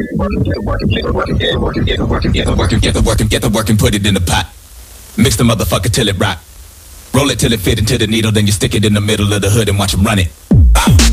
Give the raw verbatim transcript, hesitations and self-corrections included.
Get the work and put it in the pot. Mix the motherfucker till it rock. Roll it till it fit into the needle, then you stick it in the middle of the hood and watch him run it. Ah.